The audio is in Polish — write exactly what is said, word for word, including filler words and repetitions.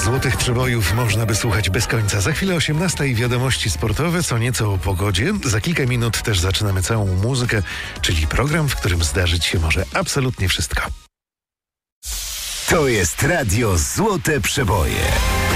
Złotych przebojów można by słuchać bez końca. Za chwilę osiemnasta i wiadomości sportowe, co nieco o pogodzie. Za kilka minut też zaczynamy całą muzykę, czyli program, w którym zdarzyć się może absolutnie wszystko. To jest Radio Złote Przeboje.